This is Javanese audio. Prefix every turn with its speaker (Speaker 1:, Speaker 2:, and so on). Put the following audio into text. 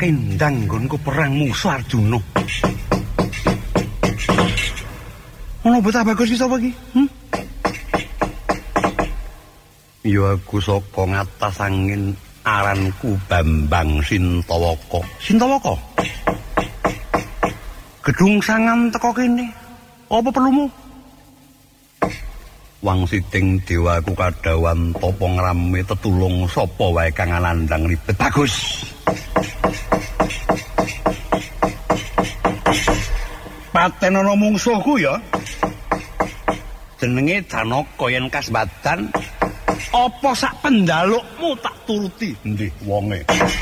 Speaker 1: kendang nggonku perang musuh Arjuna. Ono betah bagus iki sapa iki? Ya aku saka ngatas angin aranku Bambang Sintawaka. Sintawaka? Gedung sangan teko kene. Apa perlumu? Wang Siting dewaku kadawan tapa ngrame tetulung sapa wae kang nandhang ribet. Bagus. Paten ana mungsuhku ya. Jenenge Janaka yen kasbadan apa sak pendalukmu tak turuti. Nggih, wonge.